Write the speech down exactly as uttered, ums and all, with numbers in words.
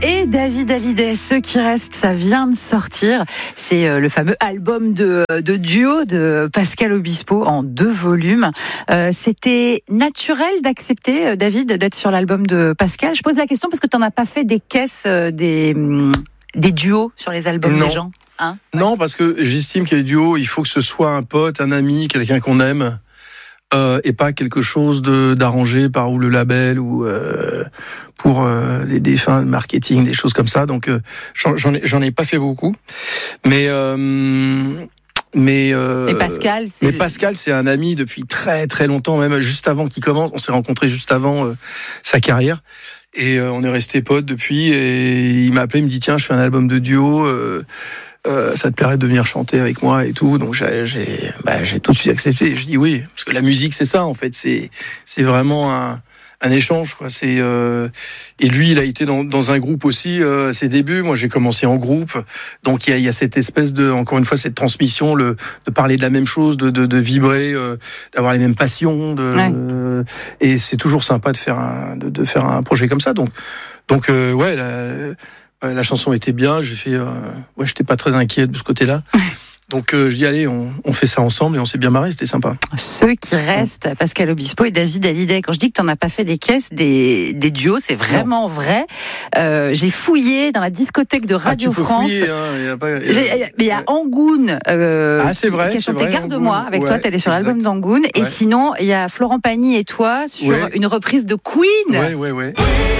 et David Hallyday. Ce qui reste, ça vient de sortir. C'est euh, le fameux album de, de duo de Pascal Obispo en deux volumes. Euh, c'était naturel d'accepter, euh, David, d'être sur l'album de Pascal. Je pose la question parce que tu n'en as pas fait des caisses, euh, des, hum, des duos sur les albums non. des gens. Hein, non, ouais. Parce que j'estime qu'il y a des duos, il faut que ce soit un pote, un ami, quelqu'un qu'on aime. Euh, et pas quelque chose de d'arrangé par ou le label ou euh, pour euh, les, des fins de marketing, des choses comme ça. Donc euh, j'en, j'en ai j'en ai pas fait beaucoup, mais euh, mais euh, mais Pascal, c'est mais Pascal, c'est un ami depuis très très longtemps, même juste avant qu'il commence. On s'est rencontrés juste avant euh, sa carrière. Et euh, on est restés potes depuis. Et il m'a appelé, il me dit tiens, je fais un album de duo. Euh, Euh, ça te plairait de venir chanter avec moi et tout. Donc j'ai, j'ai, bah, j'ai tout de suite accepté. Je dis oui, parce que la musique c'est ça en fait. C'est, c'est vraiment un, un échange quoi. C'est euh, et lui il a été dans, dans un groupe aussi euh, à ses débuts. Moi j'ai commencé en groupe. Donc il y a, il y a cette espèce de, encore une fois cette transmission, le de parler de la même chose, de de, de vibrer, euh, d'avoir les mêmes passions. De, ouais. euh, et c'est toujours sympa de faire un de, de faire un projet comme ça. Donc donc euh, ouais. La, La chanson était bien, j'ai fait, euh, ouais, j'étais pas très inquiet de ce côté-là. Donc euh, je dis allez, on, on fait ça ensemble et on s'est bien marré, c'était sympa. Ceux qui restent, Pascal Obispo et David Hallyday. Quand je dis que tu n'en as pas fait des caisses, des, des duos, c'est vraiment non. vrai. Euh, j'ai fouillé dans la discothèque de Radio ah, tu peux France. Fouiller, hein, y a pas, y a... Mais il y a Angoun euh, ah, c'est vrai, qui a chanté vrai, Garde-moi Angoun. avec ouais, toi, tu allé sur exact. l'album d'Angoun. Ouais. Et sinon, il y a Florent Pagny et toi sur ouais. une reprise de Queen. Ouais, ouais, ouais.